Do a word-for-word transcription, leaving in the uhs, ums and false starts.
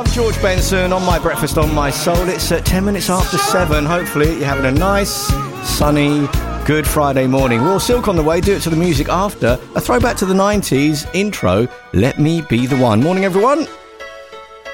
George Benson on My Breakfast on My Soul. It's at ten minutes after seven. Hopefully you're having a nice, sunny, good Friday morning. Raw Silk on the way. Do it to the music after a throwback to the nineties intro. Let Me Be the One. Morning, everyone.